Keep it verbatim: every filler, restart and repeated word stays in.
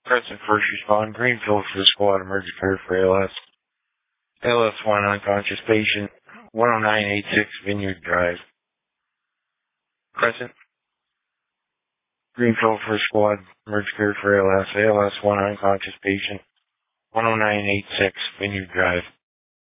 Crescent first respond. Greenfield for the squad. Emergency care for A L S. A L S one unconscious patient. one oh nine eighty-six Vineyard Drive. Crescent. Greenfield first squad. Emergency care for A L S. A L S one unconscious patient. one oh nine eighty-six Vineyard Drive.